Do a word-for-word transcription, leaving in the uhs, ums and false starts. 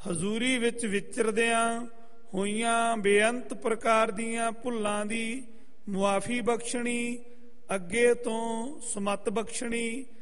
ਹਜ਼ੂਰੀ ਵਿੱਚ ਵਿਚਰਦਿਆਂ ਹੋਈਆਂ ਬੇਅੰਤ ਪ੍ਰਕਾਰ ਦੀਆਂ ਭੁੱਲਾਂ ਦੀ ਮੁਆਫੀ ਬਖਸ਼ਣੀ, ਅੱਗੇ ਤੋਂ ਸਮੱਤ ਬਖਸ਼ਣੀ,